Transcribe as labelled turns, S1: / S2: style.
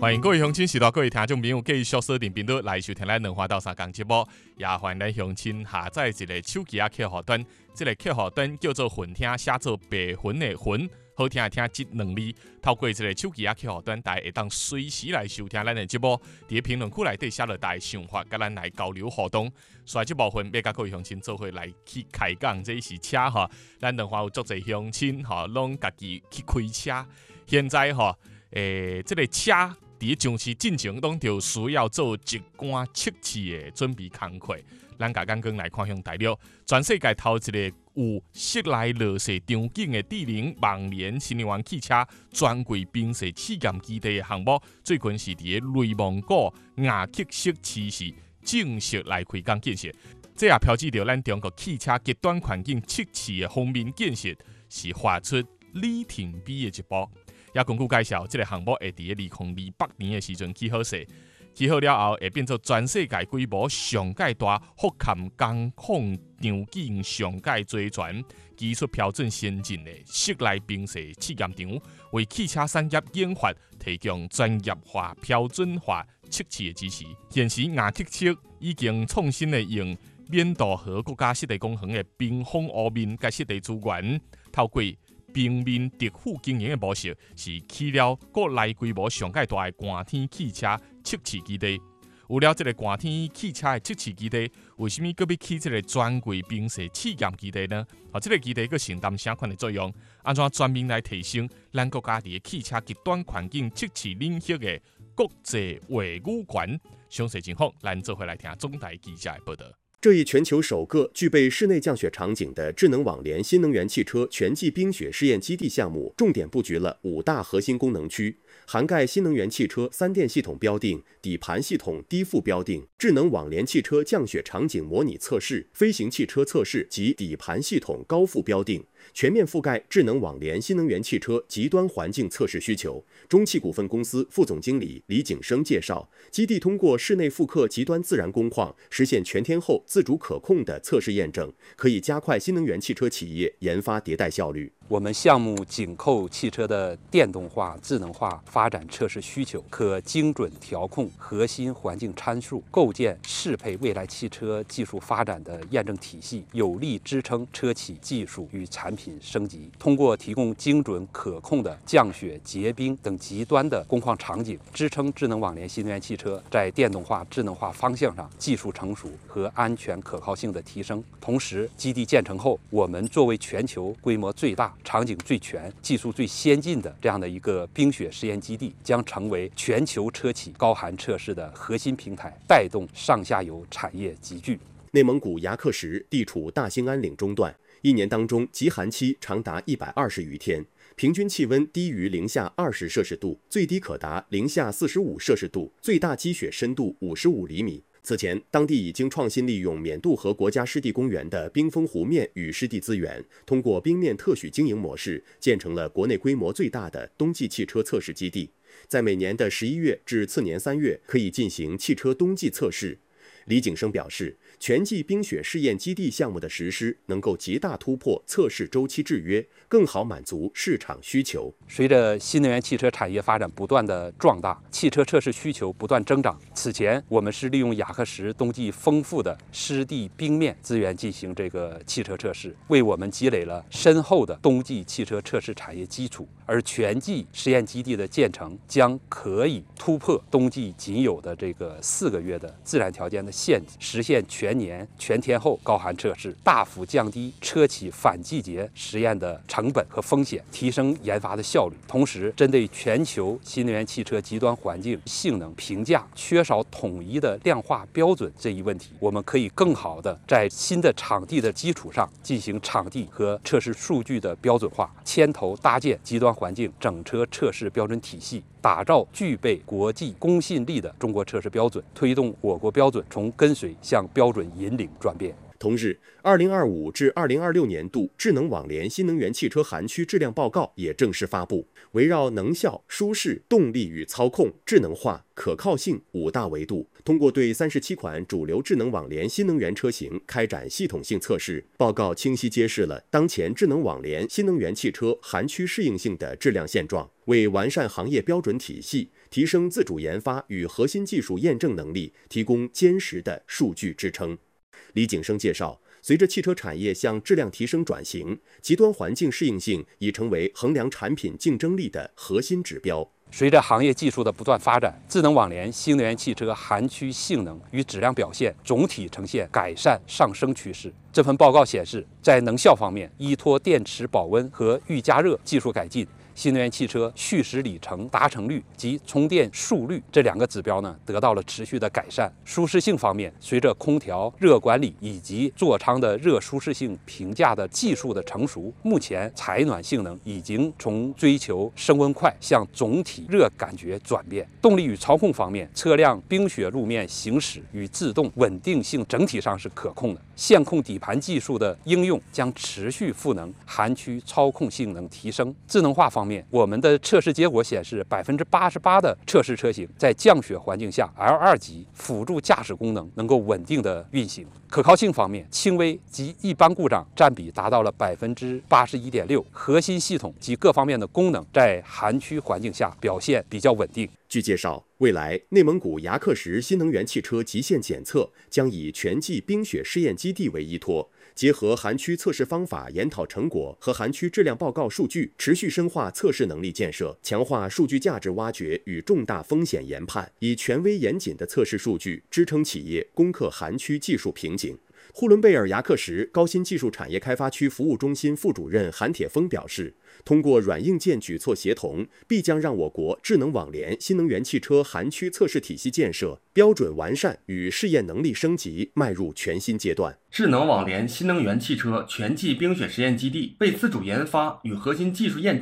S1: 欢迎各位乡亲、时代各位听众朋友继续锁定频道来收听咱两花到三讲节目，也欢迎咱乡亲下载一个手机客户端，这个客户端叫做混听，写做白混的混，好听的听这两字。透过这个手机客户端，大家会当随时来收听咱的节目，伫评论区内底写落大家想法，甲咱来交流互动。所以这部分要甲各位乡亲做伙来去开讲，这是车哈，咱两花有足侪乡亲哈，拢家己去开车。现在哈，这个车。伫上市进程，拢就需要做一关测试的准备工课。咱甲刚刚来看向大陆，全世界头一个有室内落雪场景的智能网联新能源汽车专柜冰雪试验基地的项目，最近是伫个内蒙古雅克色市市正式来开工建设。这也标志着咱中国汽车极端环境测试的方面建设是画出里程碑的一步。也根据介绍，这个项目会伫2028年的时阵起好势，起好了后会变做全世界规模上界大、覆盖工况场景上界多全、技术标准先进的室内冰雪试验场，为汽车产业研发提供专业化、标准化测试的支持。现时雅克色已经创新的用缅度河国家湿地公园的冰封湖面甲湿地资源，透过平面特富经营的模式，是起了国内规模上界大的寒天汽车测试基地。有了这个寒天汽车的测试基地，为什么搁要起这个专柜冰雪试验基地呢？这个基地搁承担啥款的作用？安怎专门来提升咱国家伫汽车极端环境测试领域的国际话语权？详细情况，咱做回来听中台记者的报道。
S2: 这一全球首个具备室内降雪场景的智能网联新能源汽车全季冰雪试验基地项目，重点布局了5大核心功能区，涵盖新能源汽车3电系统标定、底盘系统低负标定、智能网联汽车降雪场景模拟测试、飞行汽车测试及底盘系统高负标定，全面覆盖智能网联新能源汽车极端环境测试需求。中汽股份公司副总经理李景生介绍，基地通过室内复刻极端自然工况，实现全天候自主可控的测试验证，可以加快新能源汽车企业研发迭代效率。
S3: 我们项目紧扣汽车的电动化、智能化发展测试需求，可精准调控核心环境参数，构建适配未来汽车技术发展的验证体系，有力支撑车企技术与产品升级。通过提供精准可控的降雪、结冰等极端的工况场景，支撑智能网联新能源汽车在电动化、智能化方向上技术成熟和安全可靠性的提升。同时，基地建成后，我们作为全球规模最大、场景最全、技术最先进的这样的一个冰雪实验基地，将成为全球车企高寒测试的核心平台，带动上下游产业集聚。
S2: 内蒙古牙克什地处大兴安岭中段，一年当中极寒期长达120余天，平均气温低于-20摄氏度，最低可达-45摄氏度，最大积雪深度55厘米。此前，当地已经创新利用缅度河国家湿地公园的冰封湖面与湿地资源，通过冰面特许经营模式，建成了国内规模最大的冬季汽车测试基地。在每年的11月至次年3月，可以进行汽车冬季测试。李景生表示，全季冰雪试验基地项目的实施，能够极大突破测试周期制约，更好满足市场需求。
S3: 随着新能源汽车产业发展不断的壮大，汽车测试需求不断增长。此前，我们是利用雅克什冬季丰富的湿地冰面资源进行这个汽车测试，为我们积累了深厚的冬季汽车测试产业基础。而全季实验基地的建成，将可以突破冬季仅有的这个4个月的自然条件的限制，实现全年全天候高寒测试，大幅降低车企反季节实验的成本和风险，提升研发的效率。同时，针对全球新能源汽车极端环境性能评价缺少统一的量化标准这一问题，我们可以更好的在新的场地的基础上进行场地和测试数据的标准化，牵头搭建极端环境整车测试标准体系，打造具备国际公信力的中国测试标准，推动我国标准从跟随向标准引领转变。
S2: 同日，2025至2026年度智能网联新能源汽车涵区质量报告也正式发布，围绕能效、舒适、动力与操控、智能化、可靠性5大维度，通过对37款主流智能网联新能源车型开展系统性测试。报告清晰揭示了当前智能网联新能源汽车涵区适应性的质量现状，为完善行业标准体系、提升自主研发与核心技术验证能力提供坚实的数据支撑。李景生介绍，随着汽车产业向质量提升转型，极端环境适应性已成为衡量产品竞争力的核心指标。
S3: 随着行业技术的不断发展，智能网联新能源汽车涵区性能与质量表现总体呈现改善上升趋势。这份报告显示，在能效方面，依托电池保温和预加热技术改进，新能源汽车续时里程达成率及充电速率这2个指标得到了持续的改善。舒适性方面，随着空调热管理以及座舱的热舒适性评价的技术的成熟，目前采暖性能已经从追求升温快向总体热感觉转变。动力与操控方面，车辆冰雪路面行驶与制动稳定性整体上是可控的。线控底盘技术的应用将持续赋能涵区操控性能提升。智能化方面，我们的测试结果显示，88%的测试车型在降雪环境下 L2 级辅助驾驶功能能够稳定的运行。可靠性方面，轻微及一般故障占比达到了81.6%，核心系统及各方面的功能在涵区环境下表现比较稳定。
S2: 据介绍，未来内蒙古牙克石新能源汽车极限检测将以全季冰雪试验基地为依托，结合涵区测试方法研讨成果和涵区质量报告数据，持续深化测试能力建设，强化数据价值挖掘与重大风险研判，以权威严谨的测试数据支撑企业攻克涵区技术瓶颈。呼伦贝尔牙克石高新技术产业开发区服务中心副主任韩铁峰表示，通过软硬件举措协同，必将让我国智能网联新能源汽车涵区测试体系建设标准完善与试验能力升级迈入全新阶段。
S4: 智能网联新能源汽车全季冰雪实验基地为自主研发与核心技术验证